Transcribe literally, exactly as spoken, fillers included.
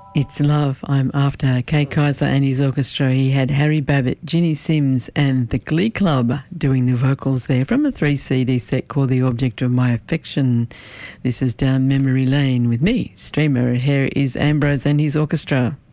It's Love, I'm After. Kay Kaiser and his orchestra. He had Harry Babbitt, Ginny Sims and the Glee Club doing the vocals there from a three C D set called The Object of My Affection. This is Down Memory Lane with me, Streamer. Here is Ambrose and his orchestra.